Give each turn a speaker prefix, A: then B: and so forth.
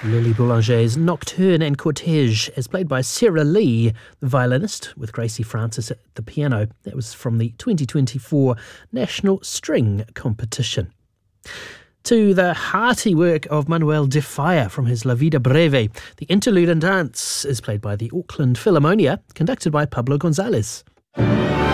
A: Lily Boulanger's Nocturne and Cortège is played by Sarah Lee, the violinist, with Gracie Francis at the piano. That was from the 2024 National String Competition. To the hearty work of Manuel de Falla from his La Vida Breve, the interlude and dance is played by the Auckland Philharmonia, conducted by Pablo Gonzalez.